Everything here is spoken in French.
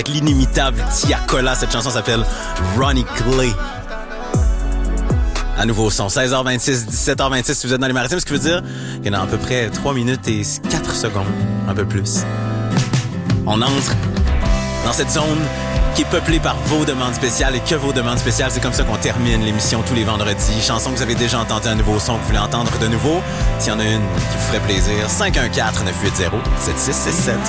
L'inimitable Tiakola, cette chanson s'appelle Ronnie Clay. À nouveau son, 16h26, 17h26 si vous êtes dans les maritimes, ce qui veut dire qu'il y en a à peu près 3 minutes et 4 secondes, un peu plus. On entre dans cette zone qui est peuplée par vos demandes spéciales et que vos demandes spéciales. C'est comme ça qu'on termine l'émission tous les vendredis. Chanson que vous avez déjà entendu, un nouveau son que vous voulez entendre de nouveau. S'il y en a une qui vous ferait plaisir, 514-980-7667.